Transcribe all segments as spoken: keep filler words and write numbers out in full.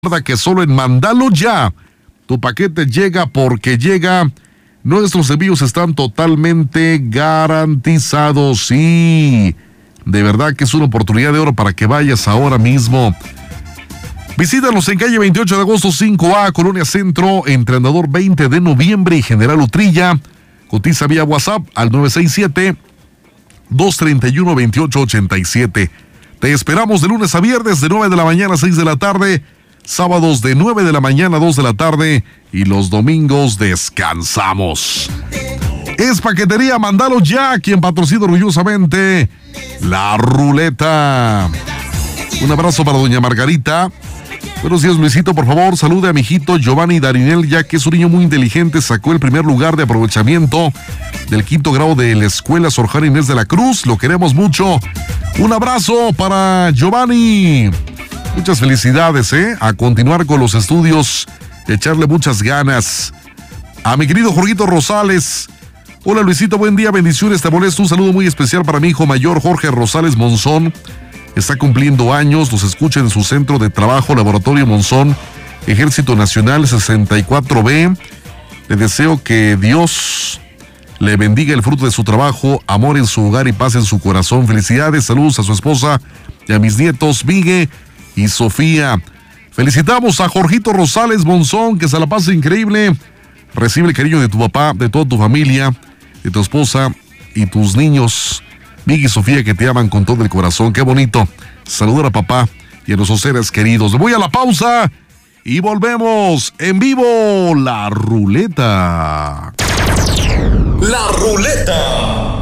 Recuerda que solo en Mándalo Ya tu paquete llega porque llega. Nuestros envíos están totalmente garantizados. Sí, de verdad que es una oportunidad de oro para que vayas ahora mismo. Visítanos en calle veintiocho de agosto cinco A, Colonia Centro, Entrenador veinte de noviembre y General Utrilla. Cotiza vía WhatsApp al nueve seis siete, dos tres uno, dos ocho ocho siete. Te esperamos de lunes a viernes de nueve de la mañana a seis de la tarde. Sábados de nueve de la mañana a dos de la tarde y los domingos descansamos. Es Paquetería Mándalo Ya, quien patrocina orgullosamente La Ruleta. Un abrazo para doña Margarita. Buenos días, Luisito, por favor, salude a mi hijito Giovanni Darinel, ya que es un niño muy inteligente, sacó el primer lugar de aprovechamiento del quinto grado de la Escuela Sor Juana Inés de la Cruz. Lo queremos mucho. Un abrazo para Giovanni. Muchas felicidades, ¿eh? A continuar con los estudios, echarle muchas ganas. A mi querido Jorgito Rosales. Hola, Luisito, buen día, bendiciones, te molesto. Un saludo muy especial para mi hijo mayor, Jorge Rosales Monzón. Está cumpliendo años, los escucha en su centro de trabajo, Laboratorio Monzón, Ejército Nacional sesenta y cuatro B. Le deseo que Dios le bendiga el fruto de su trabajo, amor en su hogar y paz en su corazón. Felicidades, saludos a su esposa y a mis nietos, Miguel y Sofía. Felicitamos a Jorgito Rosales Monzón, que se la pase increíble. Recibe el cariño de tu papá, de toda tu familia, de tu esposa y tus niños, Miguel y Sofía, que te aman con todo el corazón. Qué bonito. Saludar a papá y a nuestros seres queridos. Me voy a la pausa y volvemos en vivo. La Ruleta. La Ruleta.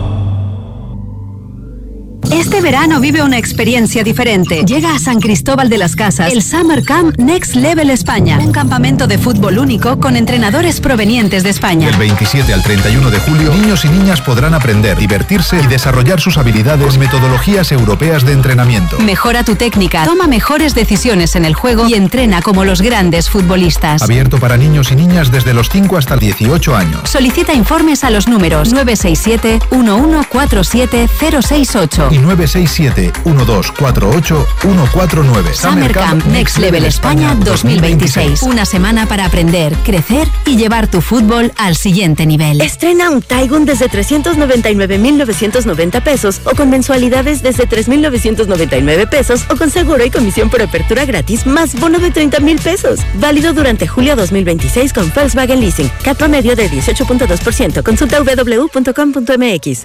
Este verano vive una experiencia diferente. Llega a San Cristóbal de las Casas el Summer Camp Next Level España, un campamento de fútbol único con entrenadores provenientes de España. Del veintisiete al treinta y uno de julio, niños y niñas podrán aprender, divertirse y desarrollar sus habilidades con metodologías europeas de entrenamiento. Mejora tu técnica, toma mejores decisiones en el juego y entrena como los grandes futbolistas. Abierto para niños y niñas desde los cinco hasta dieciocho años. Solicita informes a los números nueve seis siete, uno uno cuatro siete cero seis ocho y nueve seis siete, uno dos cuatro ocho, uno cuatro nueve. Summer Camp Next Level España dos mil veintiséis. Una semana para aprender, crecer y llevar tu fútbol al siguiente nivel. Estrena un Taigun desde trescientos noventa y nueve mil novecientos noventa pesos o con mensualidades desde tres mil novecientos noventa y nueve pesos o con seguro y comisión por apertura gratis más bono de treinta mil pesos. Válido durante julio dos mil veintiséis con Volkswagen Leasing. C A T promedio de dieciocho punto dos por ciento. Consulta doble u doble u doble u punto com punto m x.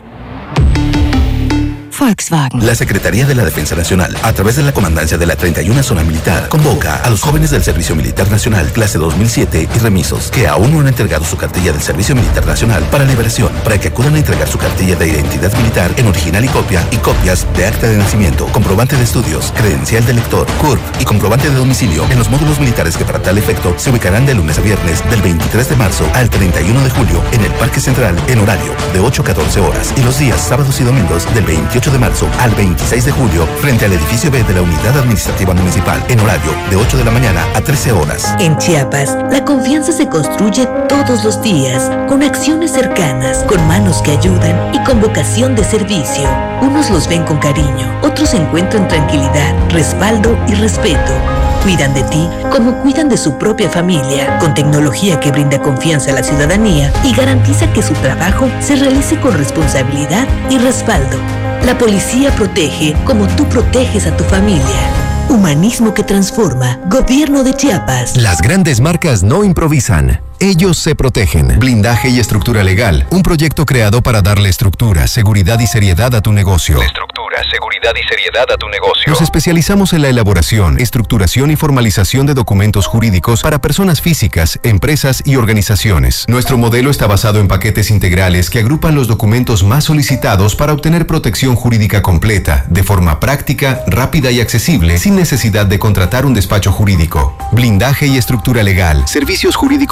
Volkswagen. La Secretaría de la Defensa Nacional, a través de la Comandancia de la treinta y una Zona Militar, convoca a los jóvenes del Servicio Militar Nacional Clase dos mil siete y remisos que aún no han entregado su cartilla del Servicio Militar Nacional para liberación, para que acudan a entregar su cartilla de identidad militar en original y copia y copias de acta de nacimiento, comprobante de estudios, credencial de lector, C U R P y comprobante de domicilio en los módulos militares que para tal efecto se ubicarán de lunes a viernes del veintitrés de marzo al treinta y uno de julio en el Parque Central en horario de ocho a catorce horas y los días sábados y domingos del veintiocho de marzo al veintiséis de julio frente al edificio B de la Unidad Administrativa Municipal en horario de ocho de la mañana a trece horas. En Chiapas, la confianza se construye todos los días con acciones cercanas, con manos que ayudan y con vocación de servicio. Unos los ven con cariño, otros encuentran tranquilidad, respaldo y respeto. Cuidan de ti como cuidan de su propia familia, con tecnología que brinda confianza a la ciudadanía y garantiza que su trabajo se realice con responsabilidad y respaldo. La policía protege como tú proteges a tu familia. Humanismo que transforma. Gobierno de Chiapas. Las grandes marcas no improvisan. Ellos se protegen. Blindaje y estructura legal. Un proyecto creado para darle estructura, seguridad y seriedad a tu negocio. Estructura, seguridad y seriedad a tu negocio. Nos especializamos en la elaboración, estructuración y formalización de documentos jurídicos para personas físicas, empresas y organizaciones. Nuestro modelo está basado en paquetes integrales que agrupan los documentos más solicitados para obtener protección jurídica completa, de forma práctica, rápida y accesible, sin necesidad de contratar un despacho jurídico. Blindaje y estructura legal. Servicios jurídicos profesionales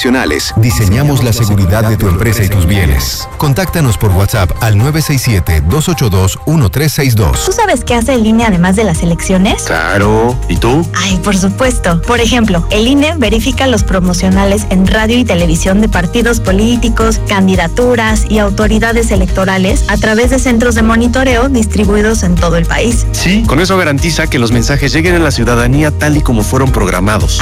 profesionales. Diseñamos la seguridad de tu empresa y tus bienes. Contáctanos por WhatsApp al nueve seis siete, dos ocho dos, uno tres seis dos. ¿Tú sabes qué hace el I N E además de las elecciones? Claro. ¿Y tú? Ay, por supuesto. Por ejemplo, el I N E verifica los promocionales en radio y televisión de partidos políticos, candidaturas y autoridades electorales a través de centros de monitoreo distribuidos en todo el país. Sí, con eso garantiza que los mensajes lleguen a la ciudadanía tal y como fueron programados.